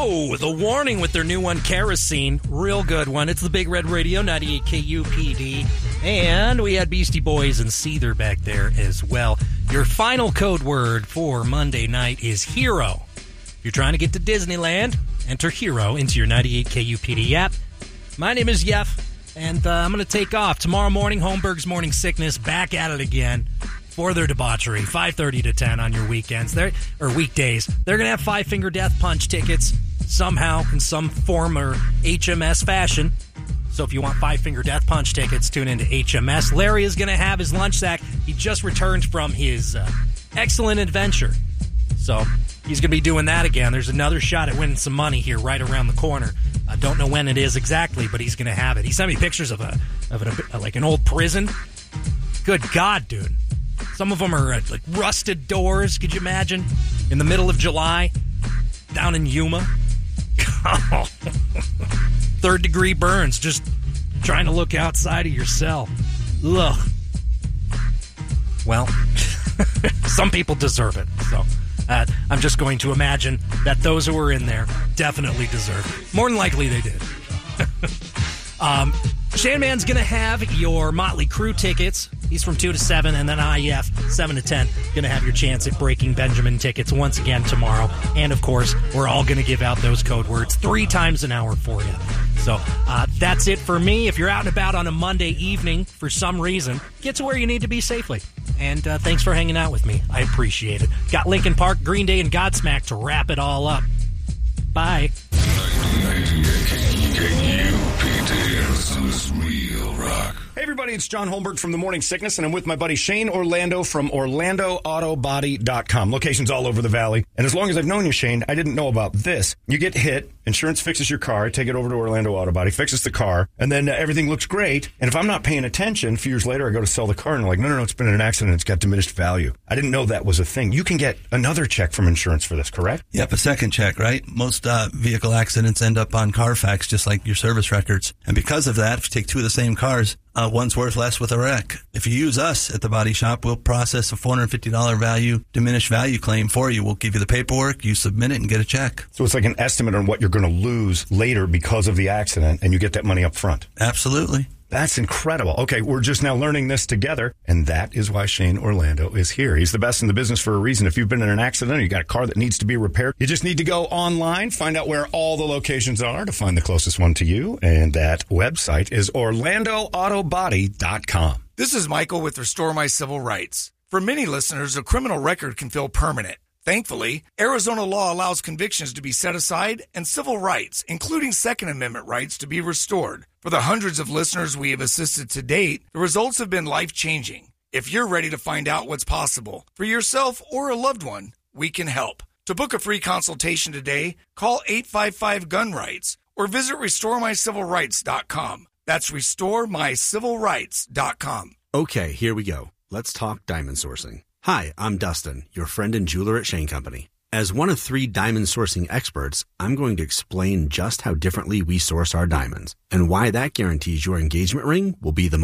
Oh, the Warning with their new one, Kerosene. Real good one. It's the Big Red Radio, 98 KUPD. And we had Beastie Boys and Seether back there as well. Your final code word for Monday night is hero. If you're trying to get to Disneyland, enter hero into your 98 KUPD app. My name is Yef, and I'm going to take off. Tomorrow morning, Holmberg's Morning Sickness, back at it again for their debauchery, 5:30 to 10 on your weekends, or weekdays. They're going to have Five Finger Death Punch tickets somehow, in some form or HMS fashion. So if you want Five Finger Death Punch tickets, tune into HMS. Larry is going to have his lunch sack. He just returned from his excellent adventure. So he's going to be doing that again. There's another shot at winning some money here right around the corner. I don't know when it is exactly, but he's going to have it. He sent me pictures of like an old prison. Good God, dude. Some of them are like rusted doors. Could you imagine? In the middle of July, down in Yuma. Third-degree burns, just trying to look outside of your cell. Ugh. Well, some people deserve it. So I'm just going to imagine that those who were in there definitely deserve it. More than likely they did. Shane Man's going to have your Motley Crue tickets. He's from 2 to 7, and then IF 7 to 10. Going to have your chance at Breaking Benjamin tickets once again tomorrow. And, of course, we're all going to give out those code words 3 times an hour for you. So that's it for me. If you're out and about on a Monday evening for some reason, get to where you need to be safely. And thanks for hanging out with me. I appreciate it. Got Linkin Park, Green Day, and Godsmack to wrap it all up. Bye. Real rock. Hey everybody, it's John Holmberg from The Morning Sickness, and I'm with my buddy Shane Orlando from OrlandoAutobody.com. Locations all over the valley. And as long as I've known you, Shane, I didn't know about this. You get hit, insurance fixes your car, I take it over to Orlando Auto Body, fixes the car, and then everything looks great. And if I'm not paying attention, a few years later I go to sell the car, and they're like, no, it's been in an accident, it's got diminished value. I didn't know that was a thing. You can get another check from insurance for this, correct? Yep, a second check, right? Most vehicle accidents end up on Carfax, just like your service records. And because of that, if you take 2 of the same cars, one's worth less with a wreck. If you use us at the body shop, we'll process a $450 diminished value claim for you. We'll give you the paperwork, you submit it, and get a check. So it's like an estimate on what you're going to lose later because of the accident, and you get that money up front. Absolutely. That's incredible. Okay, we're just now learning this together, and that is why Shane Orlando is here. He's the best in the business for a reason. If you've been in an accident or you got a car that needs to be repaired, you just need to go online, find out where all the locations are to find the closest one to you, and that website is OrlandoAutobody.com. This is Michael with Restore My Civil Rights. For many listeners, a criminal record can feel permanent. Thankfully, Arizona law allows convictions to be set aside and civil rights, including Second Amendment rights, to be restored. For the hundreds of listeners we have assisted to date, the results have been life-changing. If you're ready to find out what's possible for yourself or a loved one, we can help. To book a free consultation today, call 855-GUN-RIGHTS or visit RestoreMyCivilRights.com. That's RestoreMyCivilRights.com. Okay, here we go. Let's talk diamond sourcing. Hi, I'm Dustin, your friend and jeweler at Shane Company. As one of 3 diamond sourcing experts, I'm going to explain just how differently we source our diamonds and why that guarantees your engagement ring will be the